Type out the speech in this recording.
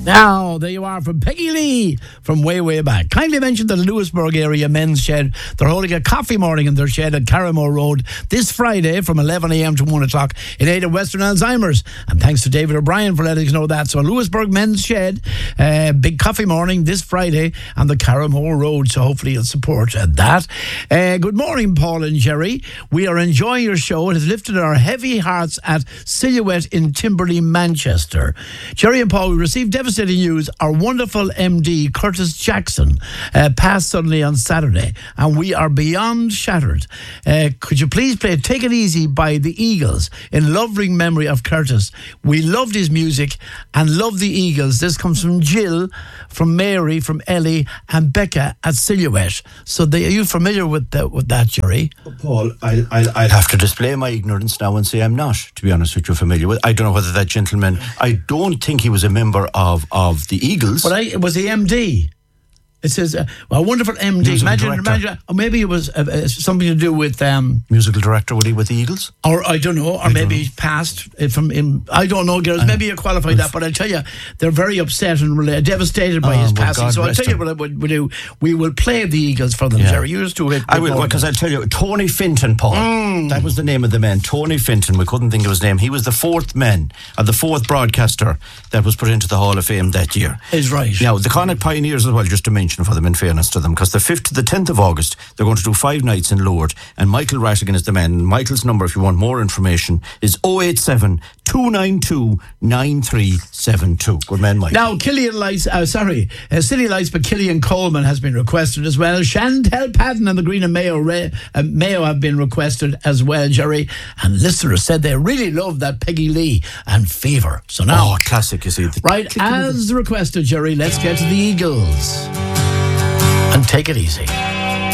Now, there you are from Peggy Lee from way back. Kindly mention that the Lewisburg area men's shed, they're holding a coffee morning in their shed at Carramore Road this Friday from 11 a.m. to 1 o'clock in aid of Western Alzheimer's. And thanks to David O'Brien for letting us know that. So Lewisburg men's shed, big coffee morning this Friday on the Carramore Road. So hopefully you'll support that. Good morning, Paul and Jerry. We are enjoying your show. It has lifted our heavy hearts at Silhouette in Timberley, Manchester. Jerry and Paul, we received devastating news. Our wonderful MD, Curtis Jackson, passed suddenly on Saturday, and we are beyond shattered. Could you please play Take It Easy by the Eagles in loving memory of Curtis? We loved his music and love the Eagles. This comes from Jill, from Mary, from Ellie, and Becca at Silhouette. So are you familiar with that, Jerry? Paul, I'll have to display my ignorance now and say I'm not, to be honest with you, familiar with. I don't know whether that gentleman, I don't think he was a member of the Eagles. But was he MD? It says, a wonderful MD. Imagine, or maybe it was something to do with... musical director, would he, with the Eagles? Or, I don't know, or maybe he passed from him. I don't know, girls. Maybe you qualified that, but I tell you, they're very upset and really devastated by his passing. God, so I'll tell you what I would do. We will play the Eagles for them, Jerry. You used to it. I will, because I'll tell you, Tony Finton, Paul. That was the name of the man, Tony Finton. We couldn't think of his name. He was the fourth broadcaster that was put into the Hall of Fame that year. Is right. Now, the Connacht Pioneers as well, just to mention for them, in fairness to them, because the 5th to the 10th of August, they're going to do 5 nights in Lourdes, and Michael Rattigan is the man. Michael's number, if you want more information, is 087 292 9372. Good man, Mike. Now, City Lights by Killian Coleman has been requested as well. Chantel Patton and the Green and Mayo have been requested as well, Jerry. And listeners said they really love that Peggy Lee and Fever. So now, classic, you see. Right, as requested, Jerry, let's get to the Eagles and Take It Easy.